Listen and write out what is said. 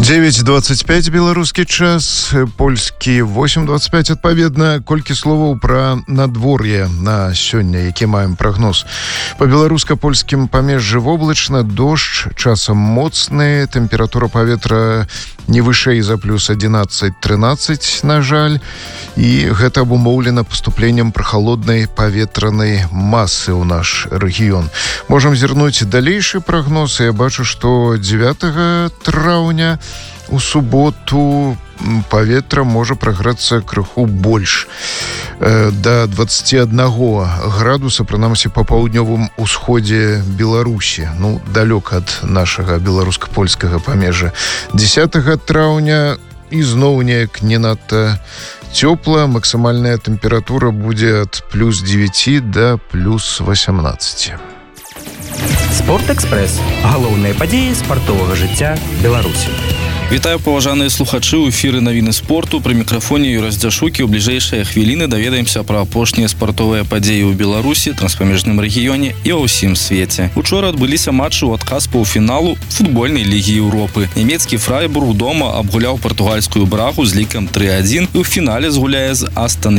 9:25 беларускі час, польскі 8:25 адпаведна. Колькі словаў пра надвор'е на сёння, які маем прагноз. Па беларуска-польскім памежжы воблачна, дождж, часам моцны, тэмпература паветра не вышэй за плюс 11-13, на жаль, і гэта абумоўлена паступленнем прахалоднай паветранай масы ў наш рэгіён. Можам зірнуць далейшы прагноз, і я бачу, што 9 траўня у суботу паветра можа прагрэцца крыху больш, да 21 градуса, прынамсі па паўднёвым усходзе Беларусі, далёка ад нашага беларуска-польскага памежжа. 10 траўня ізноў неяк не надта цёпла, максімальная тэмпература будзе ад плюс 9 да плюс 18. Спортэкспрэс. Галоўныя падзеі спартовага жыцця Беларусі. Вітаю, паважаныя слухачы, у эфіры навіны спорту. Пры мікрафоне Юрій Здзяшукі. У бліжэйшыя хвіліны даведаемся пра апошнія спартовыя падзеі ў Беларусі, транспамежным рэгіёне і ва ўсім свеце. Учора адбыліся матчы ў адказ паўфіналу футбольнай лігі Еўропы. Нямецкі Фрайбург дома абгуляў партугальскую Брагу з лікам 3-1 і ў фінале згуляе з Астан